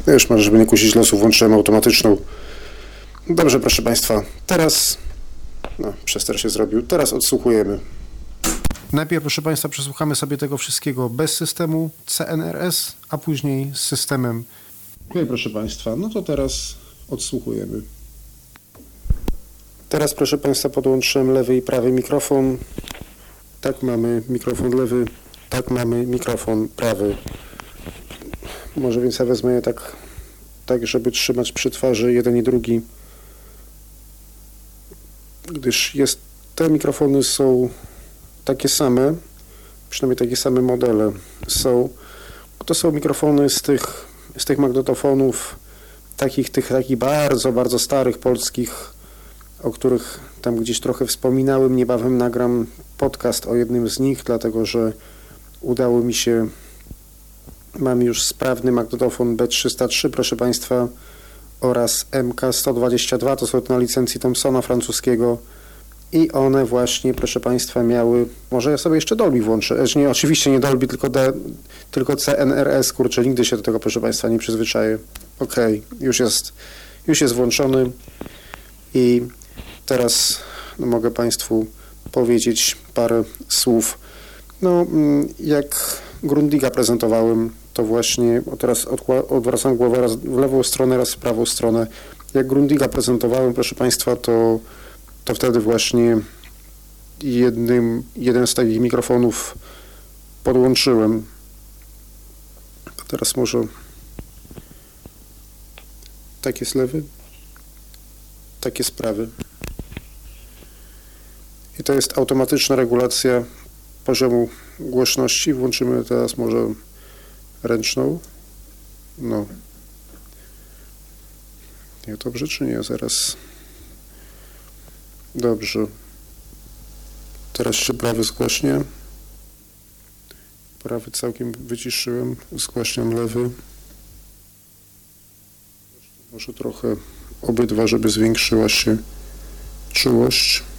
No już może, żeby nie kusić losu, włączyłem automatyczną. Dobrze, proszę Państwa, teraz... No, przester się zrobił. Teraz odsłuchujemy. Najpierw, proszę Państwa, przesłuchamy sobie tego wszystkiego bez systemu CNRS, a później z systemem. Okej, proszę Państwa, no to teraz odsłuchujemy. Teraz, proszę Państwa, podłączyłem lewy i prawy mikrofon. Tak, mamy mikrofon lewy, tak, mamy mikrofon prawy. Może więc ja wezmę je tak, żeby trzymać przy twarzy jeden i drugi, gdyż te mikrofony są takie same, przynajmniej takie same modele są. To są mikrofony z tych magnetofonów, takich bardzo, bardzo starych polskich, o których tam gdzieś trochę wspominałem. Niebawem nagram podcast o jednym z nich, dlatego że udało mi się, mam już sprawny magnetofon B303, proszę Państwa, oraz MK122, to są na licencji Thomsona francuskiego i one właśnie, proszę Państwa, miały, może ja sobie jeszcze Dolby włączę, nie, oczywiście nie Dolby, tylko CNRS, kurczę, nigdy się do tego, proszę Państwa, nie przyzwyczaję. Okej, już jest włączony i teraz mogę Państwu powiedzieć parę słów. No, jak Grundiga prezentowałem, to właśnie, teraz odwracam głowę raz w lewą stronę, raz w prawą stronę. Jak Grundiga prezentowałem, proszę Państwa, to wtedy właśnie jeden z takich mikrofonów podłączyłem. A teraz może tak jest lewy, tak jest prawy. I to jest automatyczna regulacja poziomu głośności. Włączymy teraz może ręczną. No. Nie, dobrze czy nie? Zaraz. Dobrze. Teraz się prawy zgłaśnia. Prawy całkiem wyciszyłem. Zgłaśniam lewy. Może trochę obydwa, żeby zwiększyła się czułość.